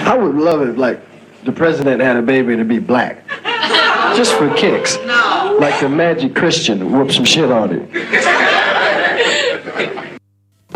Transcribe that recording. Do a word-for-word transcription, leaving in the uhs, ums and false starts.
I would love it if, like, the president had a baby to be black. Just for kicks. No. Like the Magic Christian, whoop some shit on it.